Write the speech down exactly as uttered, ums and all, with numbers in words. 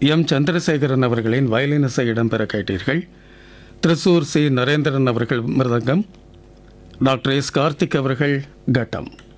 M Chandrasekaran அவர்களின் violin இசை இடம்பெற கேட்டீர்கள். திருச்சூர் சி நரேந்திரன் அவர்கள் மிருதங்கம், டாக்டர் எஸ் கார்த்திக் அவர்கள் கட்டம்.